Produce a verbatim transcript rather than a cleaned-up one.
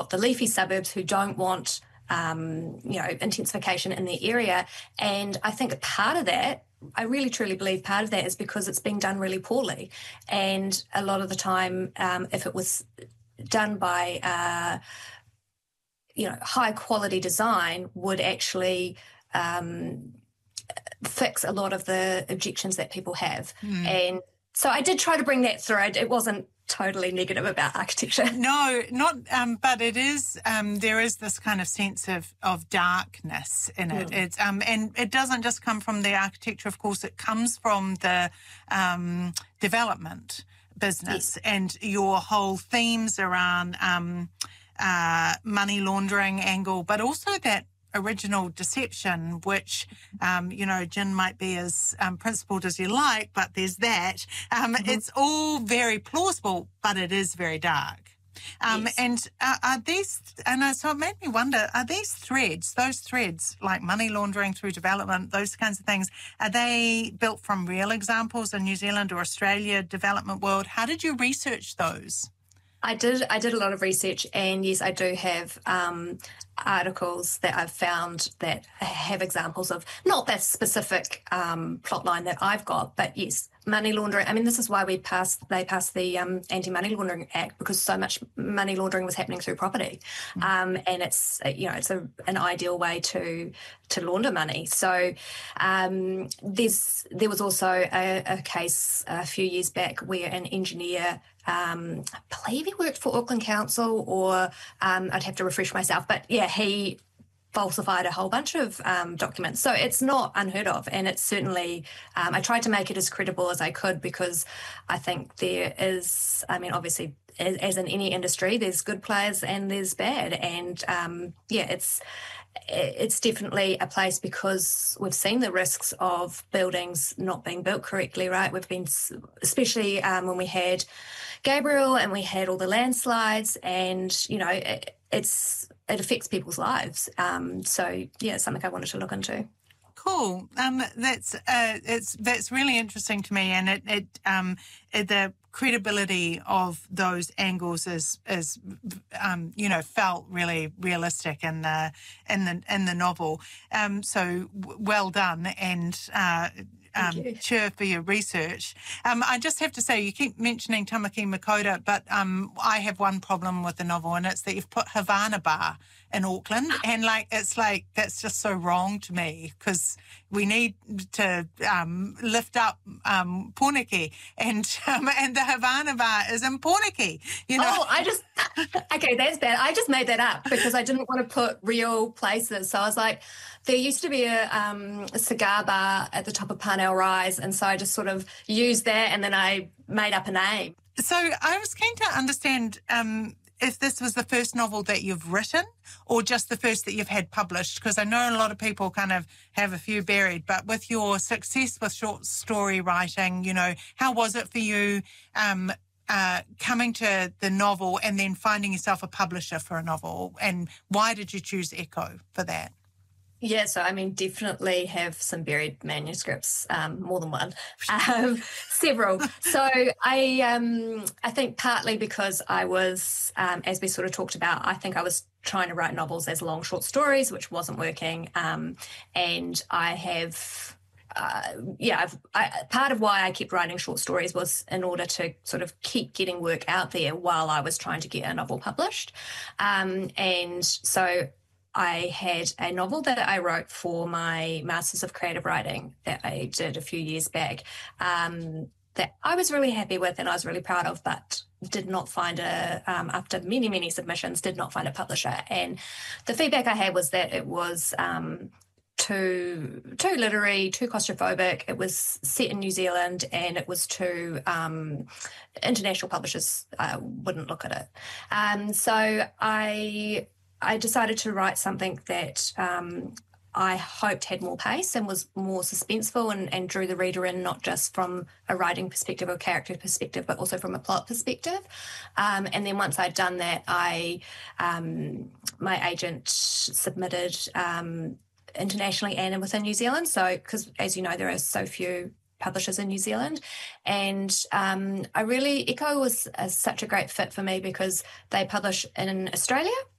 got the leafy suburbs who don't want, um, you know, intensification in their area. And I think part of that, I really truly believe part of that is because it's being done really poorly. And a lot of the time, um, if it was done by, uh, you know, high quality design, would actually um, fix a lot of the objections that people have. Mm. And so I did try to bring that through. It wasn't totally negative about architecture. No, not, um, but it is, um, there is this kind of sense of, of darkness in it. Mm. It's, um, and it doesn't just come from the architecture, of course, it comes from the um, development business. Yes. And your whole themes around um, uh, money laundering angle, but also that original deception, which, um, you know, Gin might be as um, principled as you like, but there's that. Um, mm-hmm. It's all very plausible, but it is very dark. Um, yes. And uh, are these, and uh, so it made me wonder, are these threads, those threads, like money laundering through development, those kinds of things, are they built from real examples in New Zealand or Australia, development world? How did you research those? I did. I did a lot of research, and yes, I do have um, articles that I've found that have examples of not that specific um, plot line that I've got, but yes, money laundering. I mean, this is why we passed. They passed the um, Anti-Money Laundering Act, because so much money laundering was happening through property, mm-hmm. um, and it's you know it's a, an ideal way to to launder money. So um, there's there was also a, a case a few years back where an engineer. Um, I believe he worked for Auckland Council, or um, I'd have to refresh myself. But yeah, he falsified a whole bunch of um, documents. So it's not unheard of, and it's certainly. Um, I tried to make it as credible as I could, because I think there is. I mean, obviously, as, as in any industry, there's good players and there's bad, and um, yeah, it's. It's definitely a place, because we've seen the risks of buildings not being built correctly, right? We've been, especially um, when we had Gabriel and we had all the landslides, and, you know, it, it's it affects people's lives. Um, so, yeah, it's something I wanted to look into. Cool. Um, that's uh, it's that's really interesting to me, and it it um it, the credibility of those angles is is um you know felt really realistic in the in the in the novel. Um, so w- well done, and uh, um, cheer for your research. Um, I just have to say, you keep mentioning Tamaki Makaurau, but um, I have one problem with the novel, and it's that you've put Havana Bar in Auckland, and like it's like that's just so wrong to me, because we need to um, lift up um, Pōneke, and um, and the Havana Bar is in Pōneke. You know? Oh, I just okay, that's bad. I just made that up because I didn't want to put real places. So I was like, there used to be a, um, a cigar bar at the top of Parnell Rise, and so I just sort of used that, and then I made up a name. So I was keen to understand. Um, if this was the first novel that you've written, or just the first that you've had published, because I know a lot of people kind of have a few buried, but with your success with short story writing, you know, how was it for you um, uh, coming to the novel and then finding yourself a publisher for a novel, and why did you choose Echo for that? Yeah, so I mean, definitely have some buried manuscripts, um, more than one, um, several. So I, um, I think partly because I was, um, as we sort of talked about, I think I was trying to write novels as long short stories, which wasn't working, um, and I have. Uh, yeah, I've, I, part of why I kept writing short stories was in order to sort of keep getting work out there while I was trying to get a novel published, um, and so. I had a novel that I wrote for my Masters of Creative Writing that I did a few years back um, that I was really happy with and I was really proud of, but did not find a, um, after many, many submissions, did not find a publisher. And the feedback I had was that it was um, too too literary, too claustrophobic. It was set in New Zealand, and it was too um, international publishers uh, wouldn't look at it. Um, so I... I decided to write something that um, I hoped had more pace and was more suspenseful, and, and drew the reader in not just from a writing perspective or character perspective, but also from a plot perspective. Um, and then once I'd done that, I um, my agent submitted um, internationally and within New Zealand. So, because as you know, there are so few publishers in New Zealand, and um, I really Echo was a, such a great fit for me because they publish in Australia.